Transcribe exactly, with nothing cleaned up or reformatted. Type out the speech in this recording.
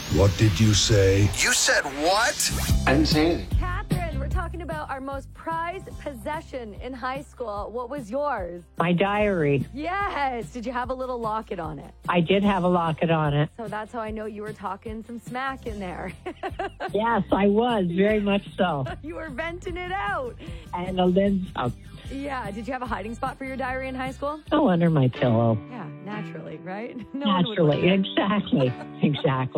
What did you say? You said what? I didn't say anything. Catherine, we're talking about our most prized possession in high school. What was yours? My diary. Yes. Did you have a little locket on it? I did have a locket on it. So that's how I know you were talking some smack in there. Yes, I was, very much so. You were venting it out. And a lens up. Yeah. Did you have a hiding spot for your diary in high school? Oh, under my pillow. Yeah, naturally, right? No one would Naturally, look at it. exactly, exactly.